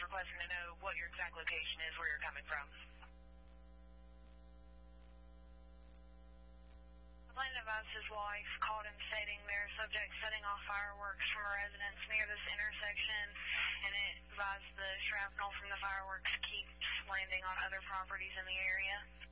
requesting to know what your exact location is, where you're coming from. Complainant advised his wife called him stating their subject setting off fireworks from a residence near this intersection, and it advised the shrapnel from the fireworks keeps landing on other properties in the area.